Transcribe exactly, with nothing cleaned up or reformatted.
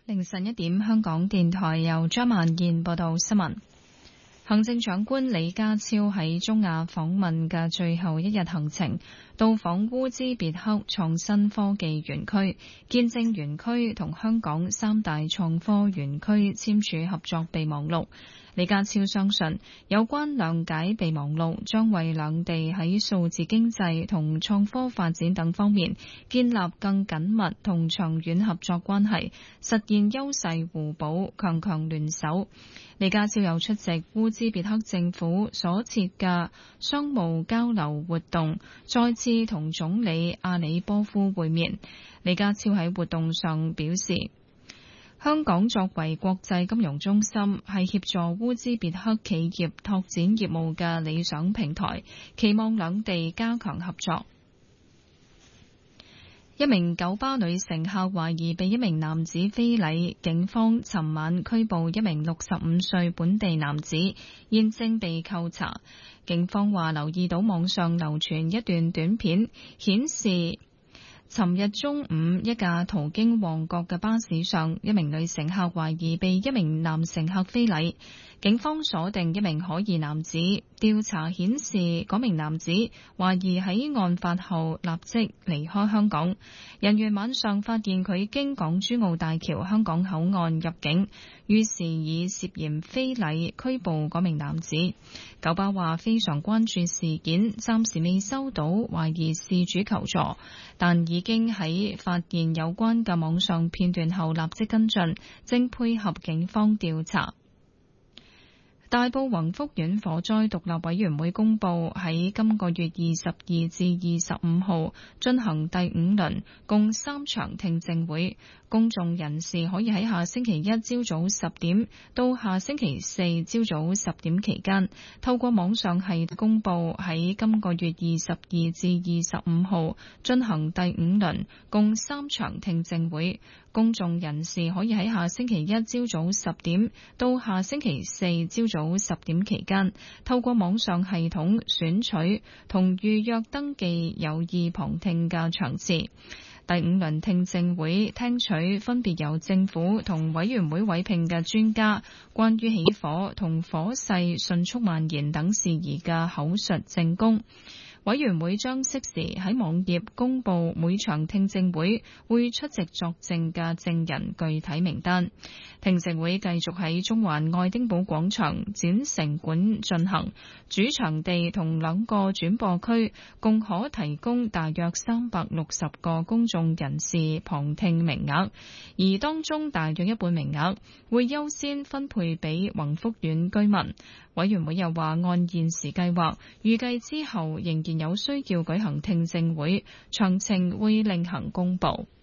凌晨一點，香港電台由張曼燕報道新聞。行政長官李家超喺中亞訪問嘅最後一日行程，到訪烏茲別克創新科技園區，見證園區同香港三大創科園區簽署合作備忘錄。李家超相信，有關諒解備忘錄將為兩地喺數字經濟同創科發展等方面建立更緊密同長遠合作關係，實現優勢互補、強強聯手。李家超又出席烏茲別克政府所設嘅商務交流活動，再次同總理阿里波夫會面。李家超喺活動上表示，香港作為國際金融中心，係協助烏茲別克企業拓展業務嘅理想平台，期望兩地加強合作。一名九巴女乘客懷疑被一名男子非禮，警方尋晚拘捕一名六十五歲本地男子，現正被扣查。警方話留意到網上流傳一段短片，顯示尋日中午一架途經旺角嘅巴士上，一名女乘客懷疑被一名男乘客非禮。警方鎖定一名可疑男子，調查顯示嗰名男子懷疑喺案發後立即離開香港。人員晚上發現佢經港珠澳大橋香港口岸入境，於是以涉嫌非禮拘捕嗰名男子。九巴話非常關注事件，暫時未收到懷疑事主求助，但已經喺發現有關嘅網上片段後立即跟進，正配合警方調查。大埔宏福苑火災獨立委員會公佈，喺今個月二十二至二十五號進行第五輪共三場聽證會，公眾人士可以喺下星期一朝早十點到下星期四朝早十點期間透過網上系統公佈，喺今個月二十二至二十五號進行第五輪共三場聽證會。公眾人士可以喺下星期一朝早十點到下星期四朝早十點期間透過網上系統選取同預約登記有意旁聽嘅場次。第五輪聽證會聽取分別由政府同委員會委聘嘅專家關於起火同火勢迅速蔓延等事宜嘅口述證供。委員會將適時喺網頁公佈每場聽證會會出席作證嘅證人具體名單。聽證會繼續喺中環愛丁堡廣場展城館進行，主場地同兩個轉播區共可提供大約三百六十個公眾人士旁聽名額，而當中大約一半名額會優先分配俾宏福苑居民。委員會又話，按現時計劃，預計之後仍然有需要舉行聽證會，詳情會另行公佈。